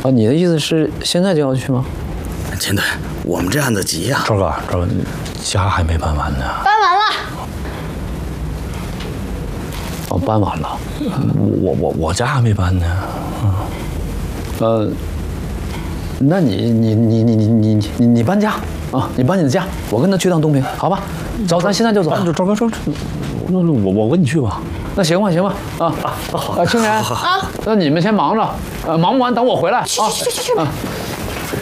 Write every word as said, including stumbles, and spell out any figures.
啊，你的意思是现在就要去吗？ 钱队，我们这案子急呀、啊。 赵哥，赵哥，家还没办完呢。 搬完了。 哦，搬完了。 我我我家还没搬呢。嗯。 呃，那你你你你你你你你搬家啊？你搬你的家，我跟他去趟东平，好吧？走，咱现在就走。 赵哥，赵，那我我跟你去吧。 那行吧，行吧，啊啊，好，青莲啊，那你们先忙着，呃，忙不完等我回来啊。 去去去去。